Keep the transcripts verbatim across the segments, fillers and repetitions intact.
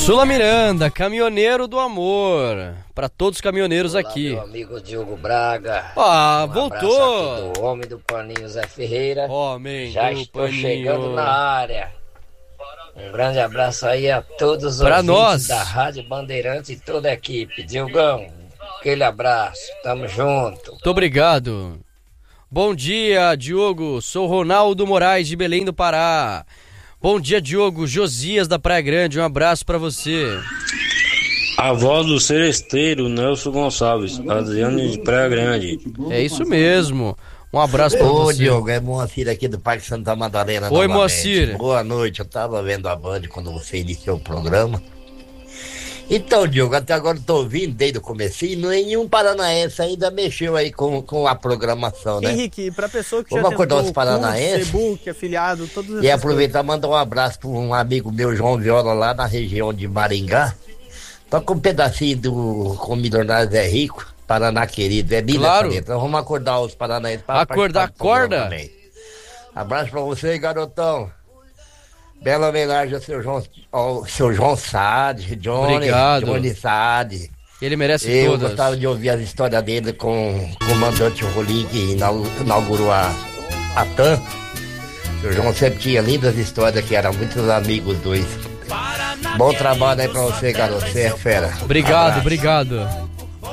Sula Miranda, caminhoneiro do amor, para todos os caminhoneiros. Olá, aqui. Meu amigo Diogo Braga. Ah, um voltou. Aqui do homem do paninho Zé Ferreira. Homem Já do estou paninho. chegando na área. Um grande abraço aí a todos os pra ouvintes nós da Rádio Bandeirante e toda a equipe. Diogão, aquele abraço. Tamo junto. Muito obrigado. Bom dia, Diogo. Sou Ronaldo Moraes de Belém do Pará. Bom dia, Diogo. Josias da Praia Grande, um abraço pra você. A voz do seresteiro, Nelson Gonçalves, Adriano de Praia Grande. É isso mesmo. Um abraço pra Ô, você. Diogo, é Moacir aqui do Parque Santa Madalena. Oi, novamente. Moacir. Boa noite, eu tava vendo a Band quando você iniciou o programa. Então, Diogo, até agora eu tô ouvindo desde o comecinho, nenhum paranaense ainda mexeu aí com, com a programação, né? Henrique, pra pessoa que Vamos já acordar tentou os paranaenses? Facebook, afiliado, todos E aproveitar e mandar um abraço para um amigo meu, João Viola, lá na região de Maringá. Toca um pedacinho do Com Milionários é Rico, Paraná Querido, é linda Claro. essa letra. Então vamos acordar os paranaenses para Acordar, acorda. Abraço para você, garotão. Bela homenagem ao seu João, ao seu João Sade, Johnny, Obrigado. Johnny Sade. Ele merece Eu todas. gostava de ouvir as histórias dele com o comandante Rolim, que inau- inaugurou a, a T A M. O João sempre tinha lindas histórias, que eram muitos amigos dois. Bom trabalho aí pra você, garoto. Você é fera. Obrigado, Abraço. obrigado.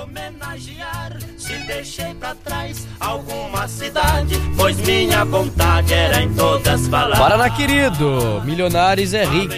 Se deixei pra trás alguma cidade, pois minha vontade era em todas falar. Paraná Querido, Milionários é Rico.